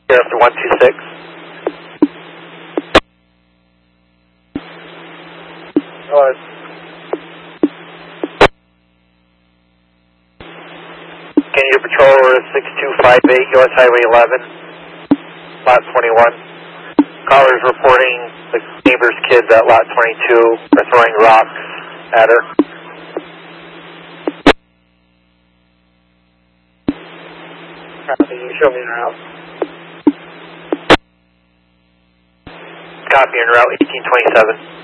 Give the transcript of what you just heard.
Here after 126. Canadian Patrol 6258, US Highway 11, Lot 21. Callers reporting the neighbor's kids at Lot 22 are throwing rocks at her. Copy, you show me en route. Copy en route 1827.